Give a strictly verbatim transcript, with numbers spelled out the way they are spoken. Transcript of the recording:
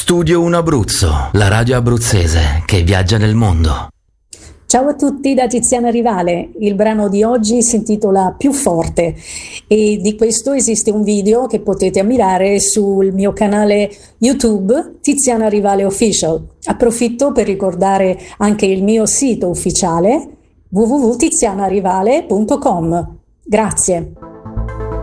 Studio uno Abruzzo, la radio abruzzese che viaggia nel mondo. Ciao a tutti da Tiziana Rivale, il brano di oggi si intitola Più forte e di questo esiste un video che potete ammirare sul mio canale YouTube Tiziana Rivale Official. Approfitto per ricordare anche il mio sito ufficiale w w w punto tiziana rivale punto com. Grazie.